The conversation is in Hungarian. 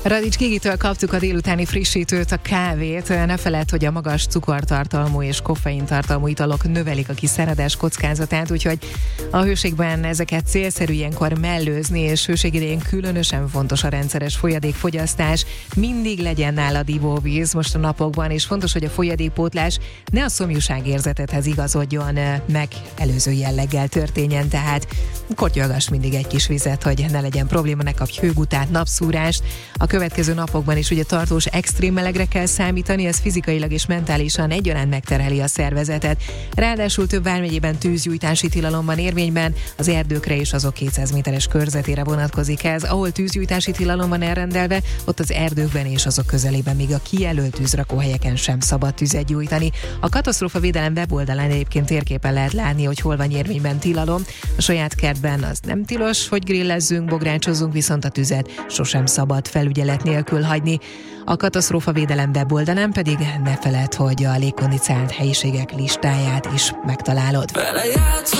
Radics Gigitől kaptuk a délutáni frissítőt, a kávét. Ne feledd, hogy a magas cukortartalmú és koffeintartalmú italok növelik a kiszáradás kockázatát, úgyhogy a hőségben ezeket célszerű ilyenkor mellőzni, és hőség idején különösen fontos a rendszeres folyadékfogyasztás. Mindig legyen nálad ivóvíz most a napokban, és fontos, hogy a folyadékpótlás ne a szomjúságérzetethez igazodjon, meg előző jelleggel történjen, tehát kortyolgass mindig egy kis vizet, hogy ne legyen probléma, ne kapj hőgutát, napszúrást. A következő napokban is ugye tartós extrém melegre kell számítani, ez fizikailag és mentálisan egyaránt megterheli a szervezetet. Ráadásul több vármegyében tűzgyújtási tilalom van érvényben, az erdőkre és azok 200 méteres körzetére vonatkozik ez. Ahol tűzgyújtási tilalom van elrendelve, ott az erdőkben és azok közelében még a kijelölt tűzrakóhelyeken sem szabad tüzet gyújtani. A katasztrófavédelem weboldalán egyébként térképen lehet látni, hogy hol van érvényben tilalom. A saját kertben az nem tilos, hogy grillezzünk, bográcsozzunk, viszont a tüzet sosem szabad felügyelet nélkül hagyni. A katasztrófavédelem weboldalán pedig ne feledd, hogy a légkondicionált helyiségek listáját is megtalálod.